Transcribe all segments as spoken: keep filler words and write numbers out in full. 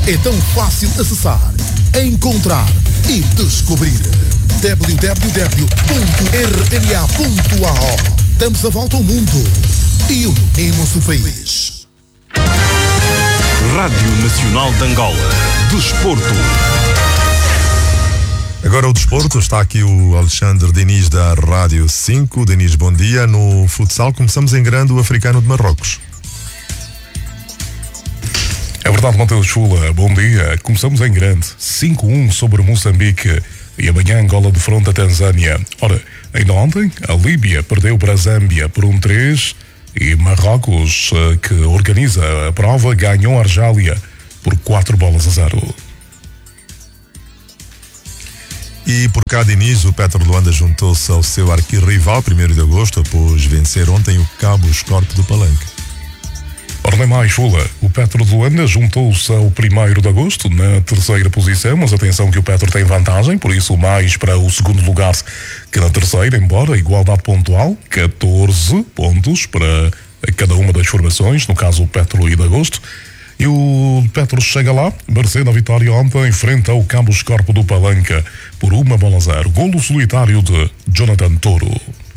é tão fácil acessar, encontrar e descobrir. w w w ponto r n a ponto a o. Damos a volta ao mundo e unimos o país. Rádio Nacional de Angola. Desporto. Agora o desporto, está aqui o Alexandre Diniz da Rádio cinco. Diniz, bom dia. No futsal começamos em grande o Africano de Marrocos. É verdade, Mateus Chula, bom dia. Começamos em grande, cinco a um sobre Moçambique e amanhã Angola defronta a Tanzânia. Ora, ainda ontem a Líbia perdeu para a Zâmbia por um três e Marrocos, que organiza a prova, ganhou a Argélia por quatro bolas a zero. E por cá, Diniz, o Petro de Luanda juntou-se ao seu arquirrival primeiro de agosto após vencer ontem o Cabo Escorpe do Palanque. Ora, nem mais, Chula. O Petro de Luanda juntou-se ao primeiro de agosto na terceira posição, mas atenção que o Petro tem vantagem, por isso mais para o segundo lugar que na terceira, embora a igualdade pontual, catorze pontos para cada uma das formações, no caso o Petro e de agosto. E o Petro chega lá, merecendo a vitória ontem, frente ao Cabo Escorpe do Palanca, por uma bola a zero. Golo solitário de Jonathan Toro.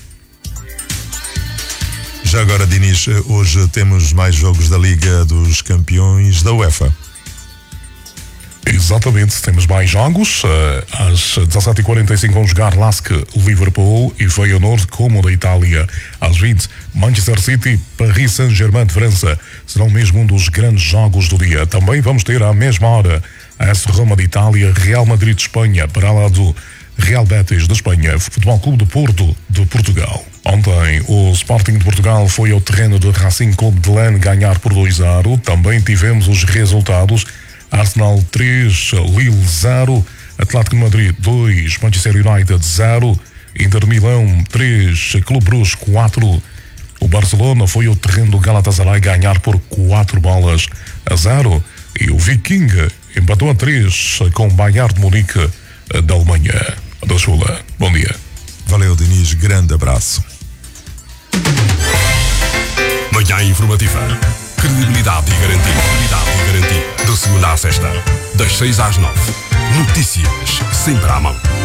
Já agora, Diniz, hoje temos mais jogos da Liga dos Campeões da UEFA. Exatamente, temos mais jogos. Às dezassete e quarenta e cinco vão jogar Lask, Liverpool e Feyenoord, como da Itália. Às vinte, Manchester City, Paris Saint-Germain de França. Serão mesmo um dos grandes jogos do dia. Também vamos ter à mesma hora a AS Roma de Itália, Real Madrid de Espanha, para lá do Real Betis de Espanha, Futebol Clube do Porto de Portugal. Ontem o Sporting de Portugal foi ao terreno do Racing Clube de Lens ganhar por dois a zero. Também tivemos os resultados: Arsenal três, Lille zero, Atlético de Madrid dois, Manchester United zero, Inter Milão três, Clube Bruges quatro. O Barcelona foi ao terreno do Galatasaray ganhar por quatro bolas a zero. E o Viking empatou a três com o Bayern de Munique da Alemanha. Da Chula, bom dia. Valeu, Diniz, grande abraço. Manhã informativa. Credibilidade e garantia. Credibilidade e garantia. De segunda à sexta, das seis às nove. Notícias sempre à mão.